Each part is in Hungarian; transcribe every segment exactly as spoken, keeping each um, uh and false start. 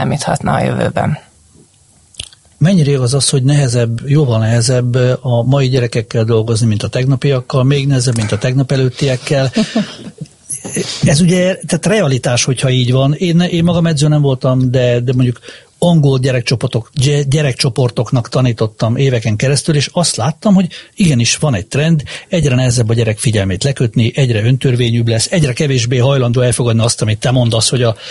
számíthatna a jövőben. Mennyire igaz az, hogy nehezebb, jóval nehezebb a mai gyerekekkel dolgozni, mint a tegnapiakkal, még nehezebb, mint a tegnap előttiekkel? Ez ugye, tehát realitás, hogyha így van. Én, én magam edző nem voltam, de, de mondjuk angol gyerekcsoportok, gyerekcsoportoknak tanítottam éveken keresztül, és azt láttam, hogy igenis van egy trend, egyre nehezebb a gyerek figyelmét lekötni, egyre öntörvényűbb lesz, egyre kevésbé hajlandó elfogadni azt, amit te mondasz, hogy a,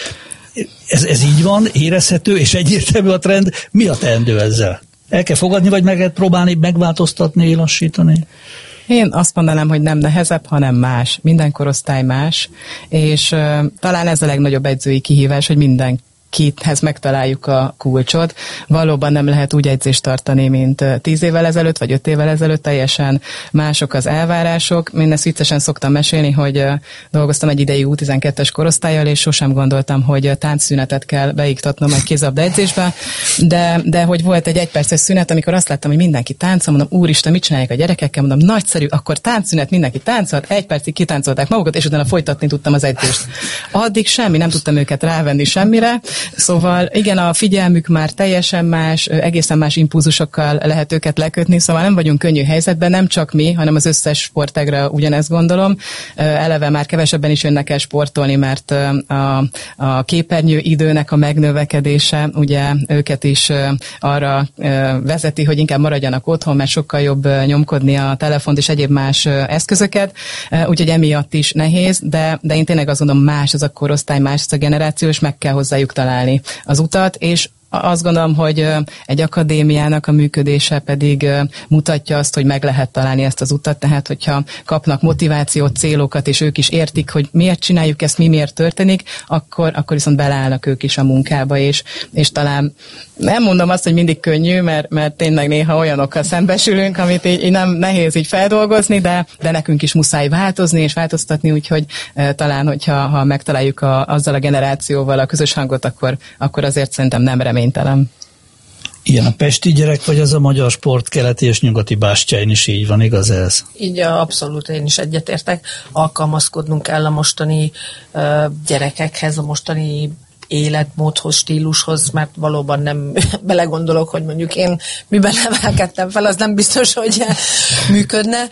ez, ez így van, érezhető, és egyértelmű a trend. Mi a teendő ezzel? El kell fogadni, vagy meg kell próbálni megváltoztatni, lassítani? Én azt mondanám, hogy nem nehezebb, hanem más. Minden korosztály más, és uh, talán ez a legnagyobb edzői kihívás, hogy minden kithez megtaláljuk a kulcsot. Valóban nem lehet úgy edzést tartani, mint tíz évvel ezelőtt, vagy öt évvel ezelőtt, teljesen mások az elvárások. Én ezt viccesen szoktam mesélni, hogy dolgoztam egy ideig U tizenkettes korosztállyal, és sosem gondoltam, hogy táncszünetet kell beiktatnom egy kézilabda edzésbe, de, de hogy volt egy egyperces szünet, amikor azt láttam, hogy mindenki táncol, mondom, úristen, mit csinálják a gyerekekkel, mondom, nagyszerű, akkor táncszünet, mindenki táncolt, egy percig kitáncolták magukat, és utána folytatni tudtam az edzést. Addig semmi, nem tudtam őket rávenni semmire. Szóval igen, a figyelmük már teljesen más, egészen más impulzusokkal lehet őket lekötni, szóval nem vagyunk könnyű helyzetben, nem csak mi, hanem az összes sportágra ugyanezt gondolom. Eleve már kevesebben is jönnek el sportolni, mert a, a képernyő időnek a megnövekedése ugye őket is arra vezeti, hogy inkább maradjanak otthon, mert sokkal jobb nyomkodni a telefont és egyéb más eszközöket, úgyhogy emiatt is nehéz, de, de én tényleg azt gondolom, más az a korosztály, más az a generáció, és meg kell hozzájuk találni az utat, és azt gondolom, hogy egy akadémiának a működése pedig mutatja azt, hogy meg lehet találni ezt az utat, tehát hogyha kapnak motivációt, célokat, és ők is értik, hogy miért csináljuk ezt, mi miért történik, akkor, akkor viszont beleállnak ők is a munkába, és, és talán nem mondom azt, hogy mindig könnyű, mert, mert tényleg néha olyanokkal szembesülünk, amit így, így nem nehéz így feldolgozni, de, de nekünk is muszáj változni és változtatni, úgyhogy e, talán, hogyha ha megtaláljuk a, azzal a generációval a közös hangot, akkor, akkor azért szerintem nem reménytelen. Ilyen a pesti gyerek, vagy az a magyar sport keleti és nyugati bástyáin is így van, igaz ez? Így abszolút, én is egyetértek. Alkalmazkodnunk kell a mostani uh, gyerekekhez, a mostani életmódhoz, stílushoz, mert valóban nem belegondolok, hogy mondjuk én miben nevelkedtem fel, az nem biztos, hogy működne.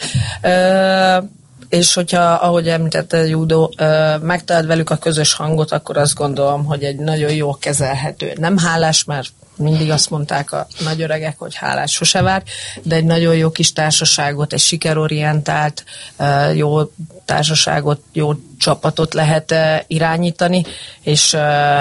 Uh, és hogyha, ahogy említette Judó, megtaláld velük a közös hangot, akkor azt gondolom, hogy egy nagyon jó kezelhető, nem hálás, mert mindig azt mondták a nagyöregek, hogy hálás sose vár, de egy nagyon jó kis társaságot, egy sikerorientált, jó társaságot, jó csapatot lehet irányítani, és,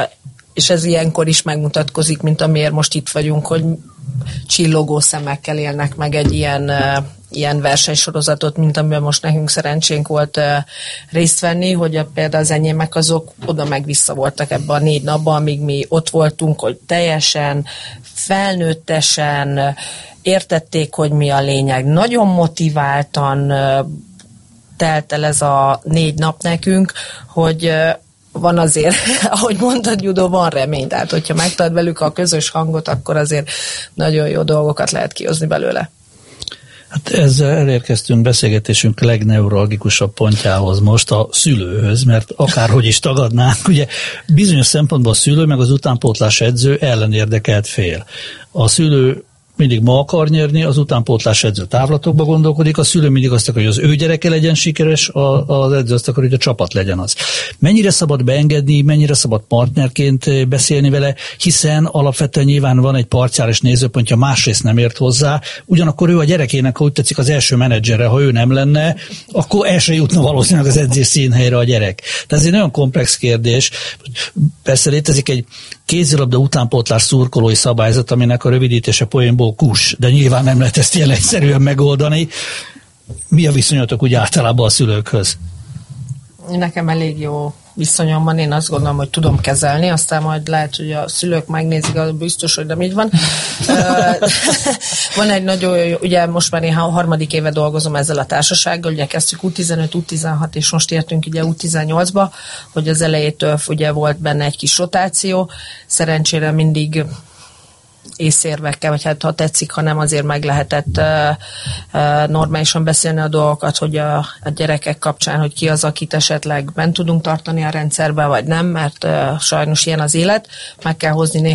és ez ilyenkor is megmutatkozik, mint amiért most itt vagyunk, hogy csillogó szemekkel élnek meg egy ilyen, ilyen versenysorozatot, mint amiben most nekünk szerencsénk volt részt venni, hogy a, például az enyémek azok oda meg vissza voltak ebben a négy napban, amíg mi ott voltunk, hogy teljesen felnőttesen értették, hogy mi a lényeg. Nagyon motiváltan telt el ez a négy nap nekünk, hogy van azért, ahogy mondtad, Judó, van remény. Tehát, hogyha megtalálod velük a közös hangot, akkor azért nagyon jó dolgokat lehet kihozni belőle. Hát ezzel elérkeztünk beszélgetésünk legneuralgikusabb pontjához most, a szülőhöz, mert akárhogy is tagadnánk, ugye bizonyos szempontból a szülő meg az utánpótlás edző ellenérdekelt fél. A szülő mindig ma akar nyerni, az utánpótlás edző távlatokba gondolkodik, a szülő mindig azt akar, hogy az ő gyereke legyen sikeres, az edző azt akar, hogy a csapat legyen az. Mennyire szabad beengedni, mennyire szabad partnerként beszélni vele, hiszen alapvetően nyilván van egy parciális nézőpontja, másrészt nem ért hozzá, ugyanakkor ő a gyerekének, ha úgy tetszik, az első menedzsere, ha ő nem lenne, akkor el se jutna valószínűleg az edzés színhelyre a gyerek. Tehát ez egy nagyon komplex kérdés. Persze létezik egy kézilabda utánpótlás szurkolói szabályzat, aminek a rövidítése poénból kus, de nyilván nem lehet ezt ilyen egyszerűen megoldani. Mi a viszonyatok úgy általában a szülőkhöz? Nekem elég jó viszonyom van, én azt gondolom, hogy tudom kezelni, aztán majd lehet, hogy a szülők megnézik, az biztos, hogy nem így van. Van egy nagyon jó, ugye most már én a harmadik éve dolgozom ezzel a társasággal, ugye kezdtük U tizenöt, U tizenhat, és most értünk ugye U tizennyolcba, hogy az elejétől ugye volt benne egy kis rotáció, szerencsére mindig észérvekkel, vagy hát ha tetszik, ha nem, azért meg lehetett uh, uh, normálisan beszélni a dolgokat, hogy a, a gyerekek kapcsán, hogy ki az, akit esetleg bent tudunk tartani a rendszerbe, vagy nem, mert uh, sajnos ilyen az élet, meg kell hozni néha